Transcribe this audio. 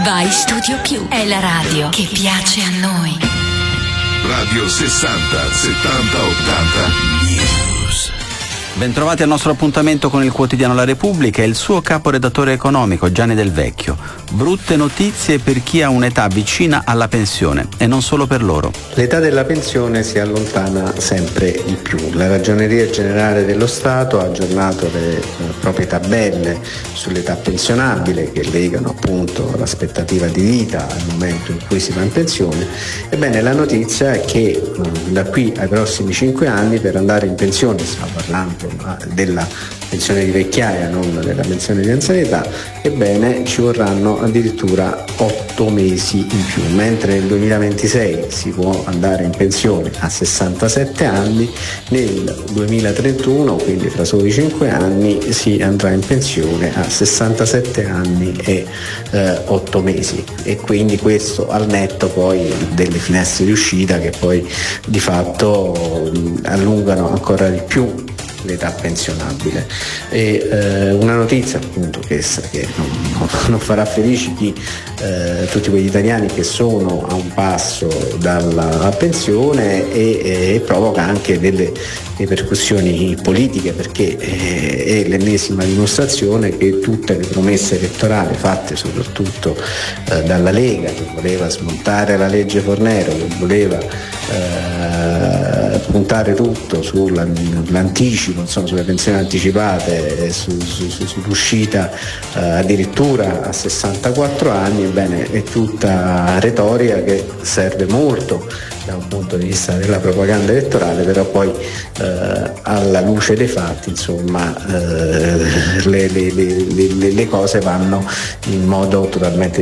Vai Studio Più, è la radio che piace a noi. Radio 60 70 80 News. Bentrovati al nostro appuntamento con il quotidiano La Repubblica e il suo caporedattore economico Gianni Del Vecchio. Brutte notizie per chi ha un'età vicina alla pensione e non solo per loro. L'età della pensione si allontana sempre di più. La Ragioneria Generale dello Stato ha aggiornato le proprie tabelle sull'età pensionabile che legano appunto l'aspettativa di vita al momento in cui si va in pensione. Ebbene, la notizia è che da qui ai prossimi 5 anni per andare in pensione, stiamo parlando della pensione di vecchiaia, non della pensione di anzianità, ebbene ci vorranno addirittura 8 mesi in più, mentre nel 2026 si può andare in pensione a 67 anni, nel 2031, quindi fra soli 5 anni, si andrà in pensione a 67 anni e 8 mesi, e quindi questo al netto poi delle finestre di uscita che poi di fatto allungano ancora di più l'età pensionabile. E una notizia appunto che non farà felici tutti quegli italiani che sono a un passo dalla pensione e provoca anche delle ripercussioni politiche, perché è l'ennesima dimostrazione che tutte le promesse elettorali fatte soprattutto dalla Lega, che voleva smontare la legge Fornero, che voleva puntare tutto sull'anticipo, insomma, sulle pensioni anticipate, sull'uscita addirittura a 64 anni, ebbene è tutta retorica che serve molto da un punto di vista della propaganda elettorale, però poi alla luce dei fatti, insomma, le cose vanno in modo totalmente